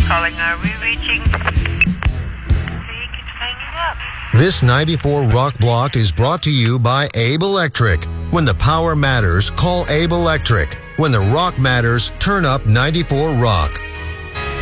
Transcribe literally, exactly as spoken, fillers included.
calling. Are we reaching? He keeps hanging up. This ninety-four Rock Block is brought to you by Abe Electric. When the power matters, call Abe Electric. When the rock matters, turn up ninety-four Rock.